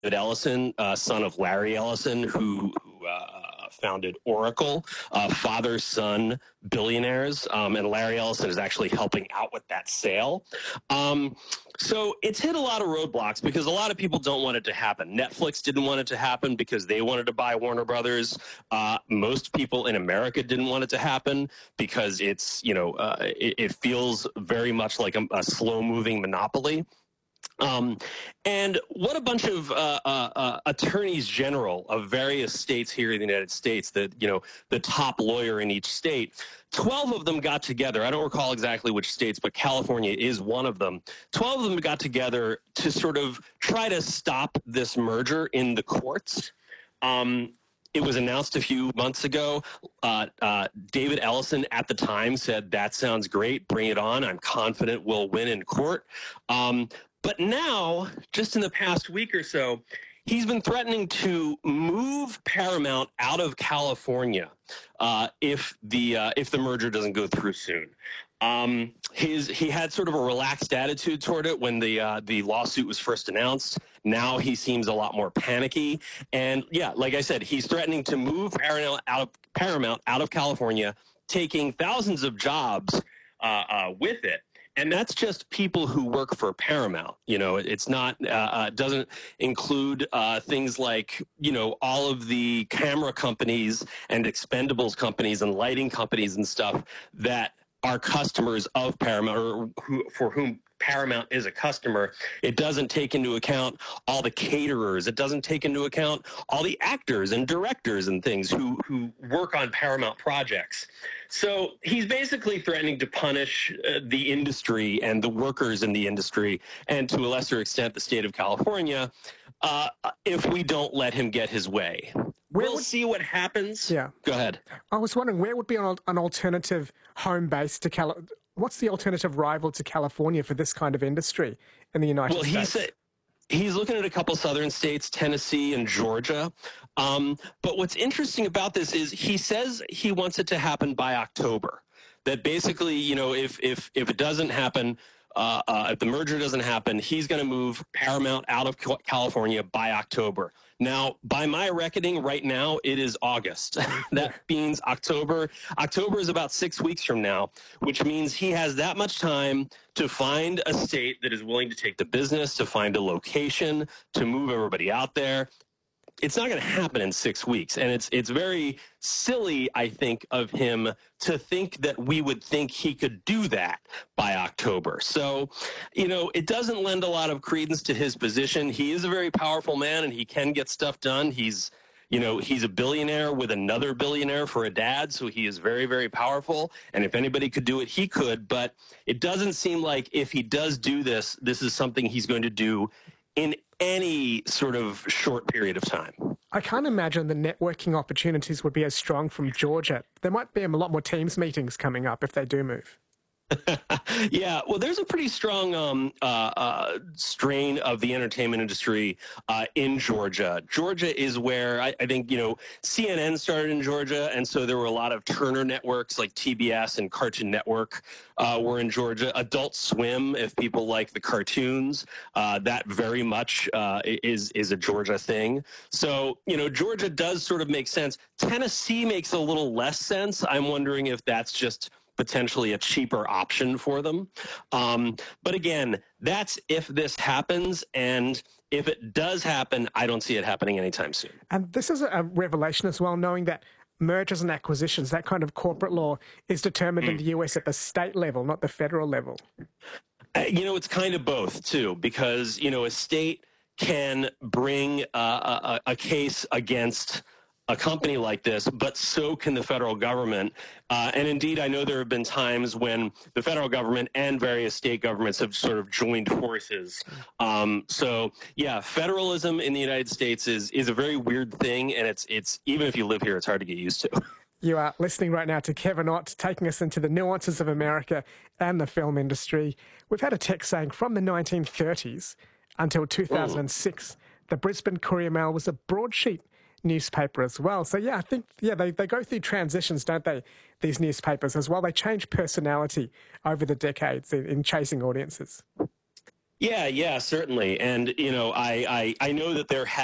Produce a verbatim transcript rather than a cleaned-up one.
Ellison, uh, son of Larry Ellison, who, who uh, founded Oracle, uh, father son billionaires, um, and Larry Ellison is actually helping out with that sale. Um, so it's hit a lot of roadblocks because a lot of people don't want it to happen. Netflix didn't want it to happen because they wanted to buy Warner Brothers. Uh, most people in America didn't want it to happen because it's, you know, uh, it, it feels very much like a, a slow-moving monopoly. Um, and what a bunch of uh, uh, uh, attorneys general of various states here in the United States, that, you know, the top lawyer in each state, twelve of them got together. I don't recall exactly which states, but California is one of them. twelve of them got together to sort of try to stop this merger in the courts. Um, It was announced a few months ago. Uh, uh, David Ellison at the time said, that sounds great, bring it on. I'm confident we'll win in court. Um, but now, just in the past week or so, he's been threatening to move Paramount out of California uh, if the uh, if the merger doesn't go through soon. Um, his he had sort of a relaxed attitude toward it when the uh, the lawsuit was first announced. Now he seems a lot more panicky, and yeah, like I said, he's threatening to move Paramount out of Paramount out of California, taking thousands of jobs uh, uh, with it. And that's just people who work for Paramount. You know, it's not, uh, uh, doesn't include uh, things like, you know, all of the camera companies and expendables companies and lighting companies and stuff that are customers of Paramount, or who, for whom Paramount is a customer. It doesn't take into account all the caterers. It doesn't take into account all the actors and directors and things who, who work on Paramount projects. So he's basically threatening to punish uh, the industry and the workers in the industry, and to a lesser extent, the state of California, uh, if we don't let him get his way. Where we'll would, see what happens. Yeah. Go ahead. I was wondering, where would be an, an alternative home base to California? What's the alternative rival to California for this kind of industry in the United well, States? Well, he's, he's looking at a couple southern states, Tennessee and Georgia. Um, but what's interesting about this is he says he wants it to happen by October. That basically, you know, if if if it doesn't happen, uh, uh, if the merger doesn't happen, he's going to move Paramount out of California by October. Now, by my reckoning, right now, it is August. That means October. October is about six weeks from now, which means he has that much time to find a state that is willing to take the business, to find a location, to move everybody out there. It's not going to happen in six weeks. And it's it's very silly, I think, of him to think that we would think he could do that by October. So, you know, it doesn't lend a lot of credence to his position. He is a very powerful man, and he can get stuff done. He's, you know, he's a billionaire with another billionaire for a dad, so he is very, very powerful. And if anybody could do it, he could. But it doesn't seem like if he does do this, this is something he's going to do in any sort of short period of time. I can't imagine the networking opportunities would be as strong from Georgia. There might be a lot more Teams meetings coming up if they do move. Yeah, well, there's a pretty strong um, uh, uh, strain of the entertainment industry uh, in Georgia. Georgia is where I, I think, you know, C N N started in Georgia, and so there were a lot of Turner networks like T B S and Cartoon Network uh, were in Georgia. Adult Swim, if people like the cartoons, uh, that very much uh, is is a Georgia thing. So, you know, Georgia does sort of make sense. Tennessee makes a little less sense. I'm wondering if that's just potentially a cheaper option for them. Um, but again, that's if this happens. And if it does happen, I don't see it happening anytime soon. And this is a revelation as well, knowing that mergers and acquisitions, that kind of corporate law, is determined mm. in the U S at the state level, not the federal level. Uh, you know, it's kind of both, too, because, you know, a state can bring uh, a, a case against a company like this, but so can the federal government. Uh, and indeed, I know there have been times when the federal government and various state governments have sort of joined forces. Um, so, yeah, federalism in the United States is is a very weird thing, and it's it's even if you live here, it's hard to get used to. You are listening right now to Kevin Ott, taking us into the nuances of America and the film industry. We've had a text saying from the nineteen thirties until two thousand six, Ooh. the Brisbane Courier Mail was a broadsheet newspaper as well. So, yeah, I think, yeah, they, they go through transitions, don't they, these newspapers as well? They change personality over the decades in, in chasing audiences. Yeah, yeah, certainly. And, you know, I, I, I know that there